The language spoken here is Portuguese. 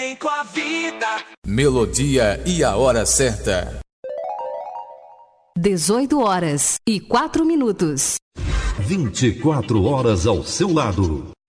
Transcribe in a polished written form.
bem com a vida. Melodia e a hora certa. 18h04. 24 horas ao seu lado.